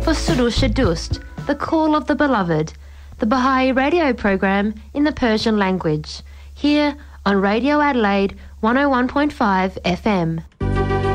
for Surusha Dust, the Call of the Beloved, the Baha'i radio program in the Persian language, here on Radio Adelaide 101.5 FM.